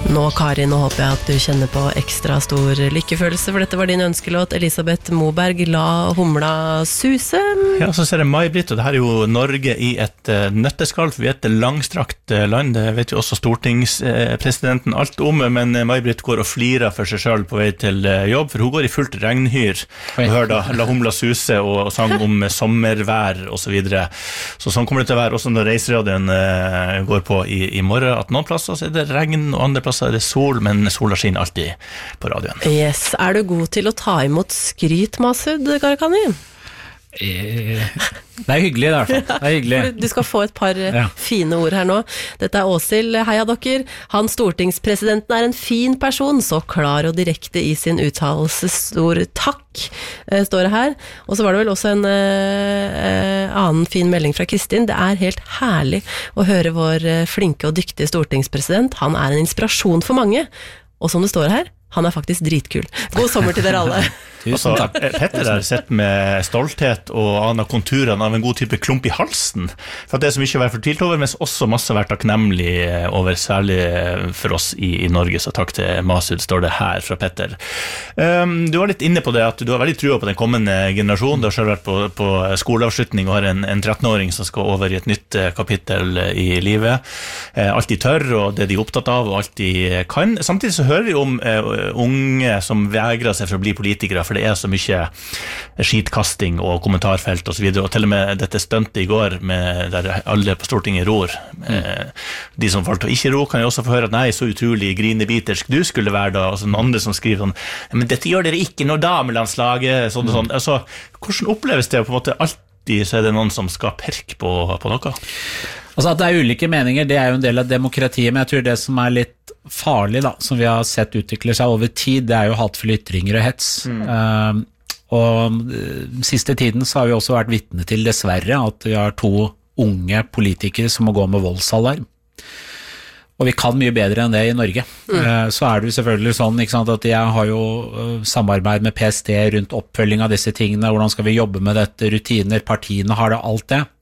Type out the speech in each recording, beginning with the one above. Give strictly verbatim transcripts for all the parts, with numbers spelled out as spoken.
Nå, Kari, nå håper jeg at du kjenner på ekstra stor lykkefølelse, for dette var din ønskelåt. Elisabeth Moberg, La humla suse. Ja, så ser jeg May-Britt, og det her er jo Norge i et uh, nøtteskall, for vi er et langstrakt uh, land, det vet jo også stortingspresidenten uh, alt om, men uh, May-Britt går og flirer for seg selv på vei til uh, jobb, for hun går i fullt regnhyr, og hører da La humla suse og, og sang om uh, sommervær og så videre. Så sånn kommer det til å være også når reiseradioen uh, går på i, i morgen, at noen plasser så er det regn, og andre plasser er det sol, men sola skinner alltid på radioen. Yes, er du god til å ta imot skryt, Masud Gharahkhani? Eh, det er hyggelig i hvert fall. Det er hyggelig. Du skal få et par ja. fine ord her nå. Dette er Åshild, heia dere. Han stortingspresidenten er en fin person, så klar og direkte i sin uttalelse. Stor takk, står det her. Og så var det vel også en eh, annen fin melding fra Kristin. Det er helt herlig å høre vår flinke og dyktige stortingspresident. Han er en inspirasjon for mange. Og som det står her, han er faktisk dritkul. God sommer til dere alle. Tusen takk. Petter har sett med stolthet og aner konturene av en god type klump i halsen. For det er så mye å være fortvilt over, men også masse vært takknemlig over, særlig for oss i, i Norge. Så takk til Masud, står det her fra Petter. Um, du var litt inne på det, at du har veldig trua på den kommende generasjonen. Du har selv vært på, på skoleavslutning og har en, en trettenåring som skal over i et nytt kapittel i livet. Uh, alt de tør, og det de er opptatt av, og alt de kan. Samtidig så hører vi om uh, unge som vegrer seg for å bli politikere, for det er så mye skitkasting og kommentarfelt og så videre, og til og med dette stuntet i går med der alle på Stortinget ror. Mm. De som valgte å ikke ro kan jo også få høre at nei, så utrolig grinebitersk du skulle være da, og så noen andre som skriver sånn, men dette gjør dere ikke når damelandslaget, sånn og sånn. Altså, hvordan oppleves det på en måte alltid, så er det noen som skal perke på, på noe? Altså at det er ulike meninger, det er jo en del av demokratiet, men jeg tror det som er litt farlig da, som vi har sett utvikle seg over tid, det er jo hatefulle ytringer og hets. Mm. Uh, og uh, siste tiden så har vi også vært vitne til, dessverre, at vi har to unge politikere som må gå med voldsalarm. Og vi kan mye bedre enn det i Norge. Mm. Uh, så er det jo selvfølgelig sånn, ikke sant, at jeg har jo uh, samarbeid med P S T rundt oppfølging av disse tingene, hvordan skal vi jobbe med dette, rutiner, partiene har det, alt det.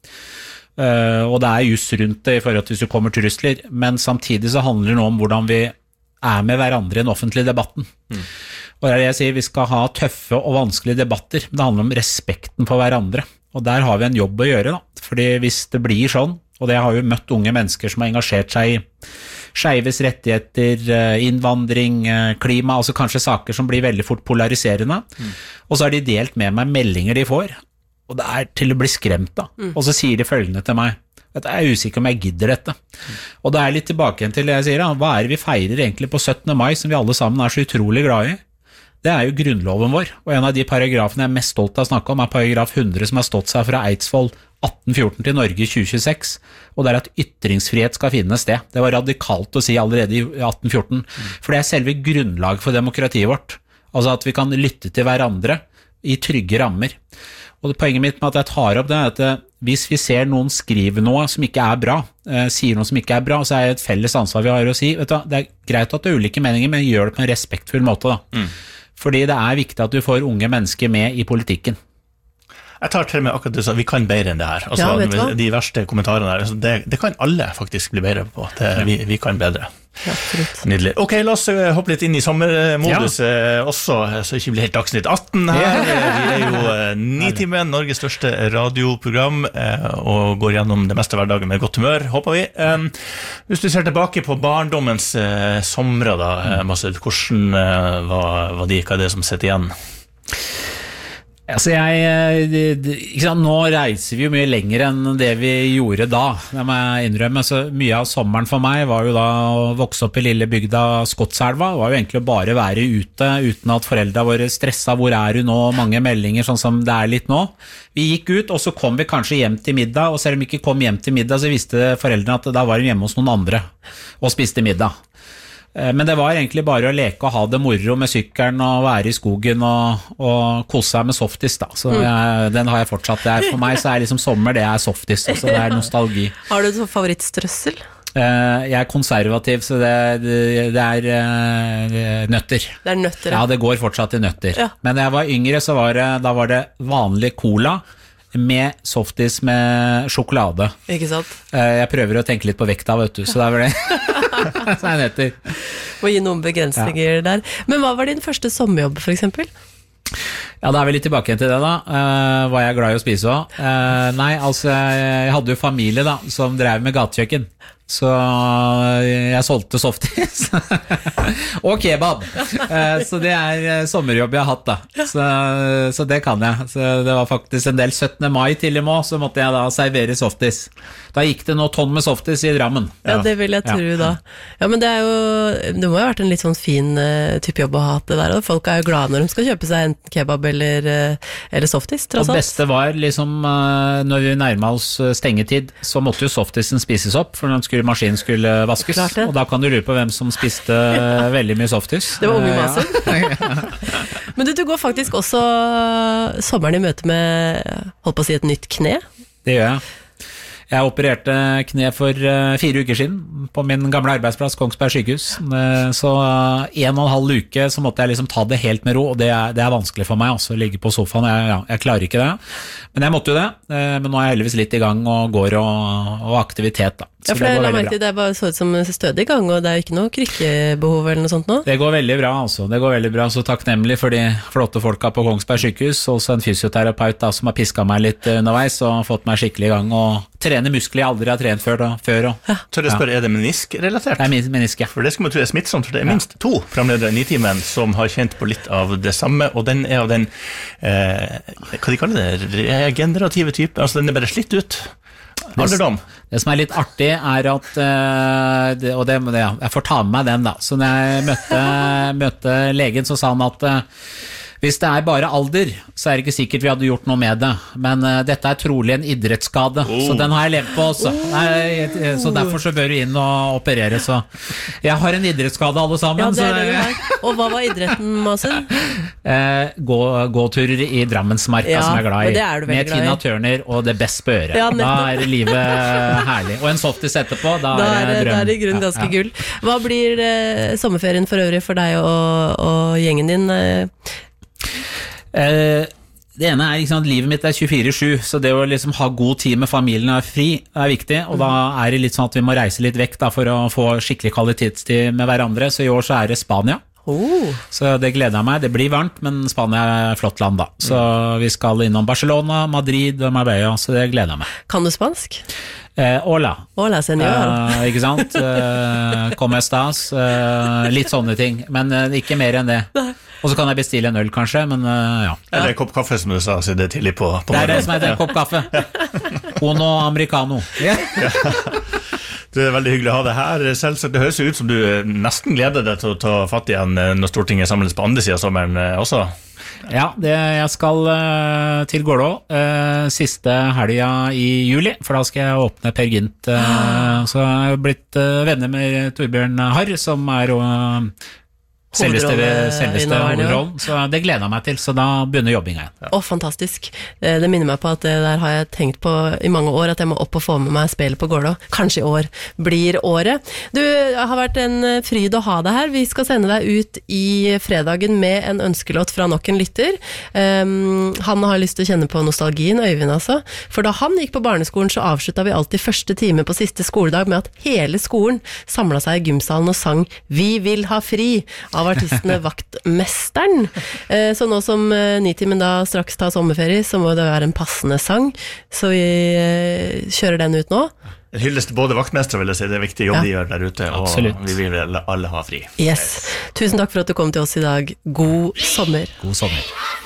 Uh, og det er just rundt det i forhold til hvis du kommer trusler, men samtidig så handler det nå om hvordan vi er med hverandre i den offentlige debatten. Mm. Og det er det jeg sier, vi skal ha tøffe og vanskelige debatter, men det handler om respekten for hverandre. Og der har vi en jobb å gjøre da, fordi hvis det blir sånn, og det har jo møtt unge mennesker som har engasjert seg i skeives rettigheter, innvandring, klima, altså kanskje saker som blir veldig fort polariserende, mm. og så har de delt med meg meldinger de får, og det er til å bli skremt da. Mm. Og så sier de følgende til meg, at jeg er usikker om jeg gidder dette. Mm. Og det er litt tilbake igjen til det jeg sier, da. Hva er det vi feirer egentlig på syttende mai, som vi alle sammen er så utrolig glad i? Det er jo grunnloven vår, og en av de paragrafene jeg er mest stolt av å snakke om, er paragraf hundre, som har stått seg fra Eidsvoll atten fjorten til Norge tjue tjueseks, og det er at ytringsfrihet skal finne sted. Det var radikalt å si allerede i atten fjorten, mm. for det er selve grunnlaget for demokratiet vårt. Altså at vi kan lytte til hverandre i trygge rammer. Og poenget mitt med at jeg tar opp det er at hvis vi ser noen skrive noe som ikke er bra, eh, sier noe som ikke er bra, så er det et felles ansvar vi har å si, vet du, det er greit at det er ulike meninger, men gjør det på en respektfull måte da. Mm. Fordi det er viktig at du får unge mennesker med i politikken. Jeg tar til med akkurat det, så vi kan bedre enn det her. Altså, ja, de verste kommentarene der, det, det kan alle faktisk bli bedre på. Det, vi, vi kan bedre. Ja, nydelig. Ok, la oss hoppe litt inn i sommermodus ja. også, så ikke blir helt Dagsnytt atten her. Ja. Vi er jo Nitimen, Norges største radioprogram, og går gjennom det meste hverdagen med godt humør, håper vi. Hvis du ser tilbake på barndommens somre da, Masud, hvordan var, var de, hva er det som sitter igjen? Altså jeg, det, det, ikke sant, nå reiser vi jo mye lenger enn det vi gjorde da, det må jeg innrømme, så mye av sommeren for meg var jo da å vokse opp i lille bygda Skotselva, var jo egentlig å bare være ute, uten at foreldre våre stresset, hvor er du nå, mange meldinger, sånn som det er litt nå. Vi gikk ut, og så kom vi kanskje hjem til middag, og selv om vi ikke kom hjem til middag, så visste foreldrene at da var de hjemme hos noen andre, og spiste middag. Men det var egentlig bare å leke og ha det moro med sykkelen og være i skogen og, og kose seg med softis da, så jeg, den har jeg fortsatt. Det er, for meg så er liksom sommer, det er softis, så det er nostalgi. Har du et favorittstrøssel? Jeg er konservativ, så det, det, det er nøtter. Det er nøtter, ja. Ja, det går fortsatt i nøtter. Ja. Men da jeg var yngre, så var det, da var det vanlig cola med softis med sjokolade. Ikke sant? Jeg prøver å tenke litt på vekta, vet du, så det er vel det. Så er nøtter. Må gi noen begrensninger ja. der. Men hva var din første sommerjobb, for eksempel? Ja, da er vi litt tilbake til det da. Uh, var jeg glad i å spise også? Uh, nei, altså, jeg hadde jo familie da, som drev med gatekjøkken. Så jeg solgte softis og kebab. Så det er sommerjobb jeg har hatt da. Så, så det kan jeg. Så det var faktisk en del syttende mai til i må, så måtte jeg da servere softis. Da gikk det noe tonn med softis i Drammen. Ja, det vil jeg tro da. Ja, men det er jo, det må jo ha vært en litt sånn fin uh, type jobb å ha hatt det der. Og folk er jo glade når de skal kjøpe seg enten kebab eller, uh, eller softis, tross alt. Og beste var liksom, uh, når vi nærmet oss stengetid, så måtte jo softisen spises opp, for når skulle maskinen skulle vaskes, og da kan du lure på hvem som spiste veldig mye softis. Det var unge maser. Men du, du går faktisk også sommeren i møte med, holdt på å si, et nytt kne. Det gjør jeg. Jeg opererte kne for fire uker siden på min gamle arbeidsplass, Kongsberg sykehus. Så en og en halv uke så måtte jeg liksom ta det helt med ro, og det er, det er vanskelig for meg også, å ligge på sofaen. Jeg, ja, jeg klarer ikke det. Men jeg måtte jo det. Men nå er jeg heldigvis litt i gang og går og, og aktivitet da. Så ja, for det, det, merke, det er bare så ut som stødig i gang, og det er ikke noe krykkebehov eller noe sånt nå? Det går veldig bra, altså. Det går veldig bra, så takknemlig for de flotte folka på Kongsberg sykehus, og også en fysioterapeut da, som har pisket meg litt underveis, og fått meg skikkelig i gang, og trene muskler jeg aldri har trent før. Da, før og, ja. Tør jeg spørre, er det menisk-relatert? Det er menisk, ja. For det skal man tro er smittsomt, for det er minst ja. to fremledere i Nitimen som har kjent på litt av det samme, og den er av den, eh, hva de kaller det, regenerative type, altså den er bare slitt ut. Alderdom. Det som er litt artig er at uh, det, og det, det, jeg får ta med meg den da. Så når jeg møtte, møtte legen, så sa han at uh, hvis det er bare alder, så er det ikke sikkert vi hadde gjort noe med det. Men uh, dette er trolig en idrettsskade, oh. så den har jeg levd på også. Oh. Nei, så derfor så bør du inn og operere. Så jeg har en idrettsskade alle sammen. Ja, det er det du har. Og hva var idretten, Masen? Uh, gå, gåturer i Drammensmarka, ja, som jeg er glad i. Det er du veldig med Tina Turner og det best på øret. Ja, da er livet herlig. Og en softis etterpå, da, da er det drøm. Da er det i grunnen ganske ja, ja. gull. Hva blir uh, sommerferien for øvrig for deg og, og gjengen din? Uh? Uh, det ene er liksom at livet mitt er tjuefire sju, så det å liksom ha god tid med familien er fri er viktig, og da er det litt sånn at vi må reise litt vekk da, for å få skikkelig kvalitetstid med hverandre, så i år så er det Spania. Oh. Så det gleder jeg meg. Det blir varmt, men Spania er et flott land da. Så vi skal innom Barcelona, Madrid og Marbella, så det gleder jeg meg. Kan du spansk? Eh, hola. Hola, senor. Eh, ikke sant? Eh, como estas? Eh, litt sånne ting, men eh, ikke mer enn det. Og så kan jeg bestille en øl kanskje, men uh, ja. Eller en kopp kaffe som du sa, så det er tidlig på, på det er det som heter en kopp kaffe. Uno americano. Yeah. Ja. Det er veldig hyggelig å ha det her. Selvsagt, det høres ut som du nesten gleder deg til å ta fatt igjen når Stortinget samles på andre siden av sommeren også. Ja, det, jeg skal uh, til Gålå uh, siste helga i juli, for da skal jeg åpne Per Gynt. Uh, så jeg har blitt uh, venner med Torbjørn Harr, som er uh, Selveste, selveste hovedrollen, så det gleder jeg meg til, så da begynner jobbingen igjen. Å, fantastisk. Det, det minner meg på at det der har jeg tenkt på i mange år, at jeg må opp og få med meg spillet på Gålå. Kanskje i år blir året. Du, det har vært en fryd å ha deg her. Vi skal sende deg ut i fredagen med en ønskelåt fra nok en lytter. Um, han har lyst til å kjenne på nostalgien, Øyvind altså. For da han gikk på barneskolen, så avsluttet vi alltid første time på siste skoledag med at hele skolen samlet seg i gymsalen og sang «Vi vil ha fri» av artistene Vaktmesteren. Så nå som Nitimen da straks tar sommerferie, så må det være en passende sang, så vi kjører den ut nå. Hyllest både vaktmestere, vil jeg si, det er viktig jobb ja. de gjør der ute, og Absolutt. Vi vil alle ha fri. Yes. Tusen takk for at du kom til oss i dag. God sommer. God sommer.